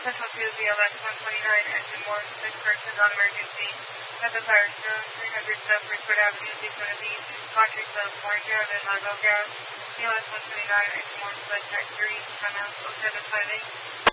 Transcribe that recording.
Central 2, BLS 129, engine 1, 6 persons on emergency. At the Firestone, 300 South Bridgeport Avenue, Daytona Beach, Patrick South, Marja, and Lago Gas. BLS 129, engine 1, select track 3, timeout 0758.